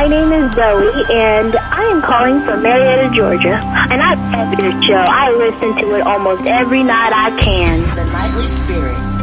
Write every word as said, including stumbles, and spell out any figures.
my name is Zoe, and I am calling from Marietta, Georgia. And I love your show. I listen to it almost every night I can. The Nightly Spirit.